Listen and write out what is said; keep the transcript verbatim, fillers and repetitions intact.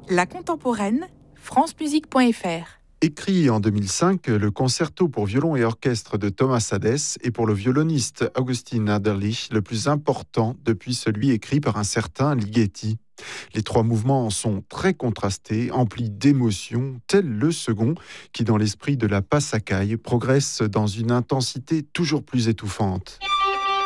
La contemporaine, francemusique point f r. Écrit en deux mille cinq, le concerto pour violon et orchestre de Thomas Hadès est pour le violoniste Augustin Adderlich le plus important depuis celui écrit par un certain Ligeti. Les trois mouvements sont très contrastés, emplis d'émotions, tel le second, qui dans l'esprit de la Passacaille progresse dans une intensité toujours plus étouffante.